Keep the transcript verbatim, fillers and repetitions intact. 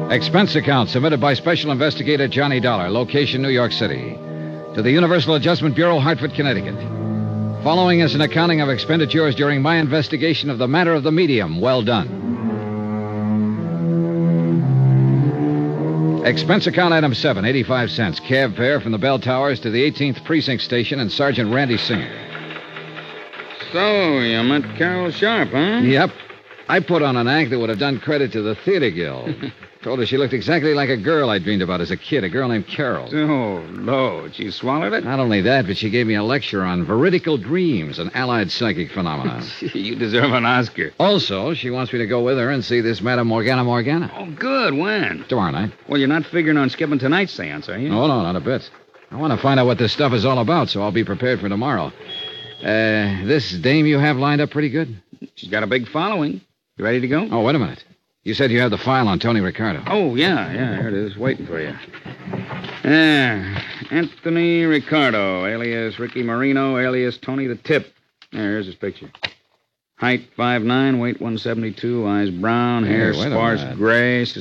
Expense account submitted by Special Investigator Johnny Dollar, location New York City, to the Universal Adjustment Bureau, Hartford, Connecticut. Following is an accounting of expenditures during my investigation of the matter of the medium. Well done. Expense account item seven, eighty-five cents. Cab fare from the Bell Towers to the eighteenth Precinct Station and Sergeant Randy Singer. So, you met Carol Sharp, huh? Yep. I put on an act that would have done credit to the Theater Guild. Told her she looked exactly like a girl I dreamed about as a kid, a girl named Carol. Oh, Lord, she swallowed it? Not only that, but she gave me a lecture on veridical dreams and allied psychic phenomena. You deserve an Oscar. Also, she wants me to go with her and see this Madame Morgana Morgana. Oh, good. When? Tomorrow night. Well, you're not figuring on skipping tonight's seance, are you? Oh, no, not a bit. I want to find out what this stuff is all about, so I'll be prepared for tomorrow. Uh, this dame you have lined up pretty good? She's got a big following. You ready to go? Oh, wait a minute. You said you had the file on Tony Ricardo. Oh, yeah, yeah, here it is, waiting for you. Yeah, Anthony Ricardo, alias Ricky Marino, alias Tony the Tip. There, here's his picture. Height five nine, weight one seventy-two, eyes brown, hair Hey, wait a sparse minute. gray.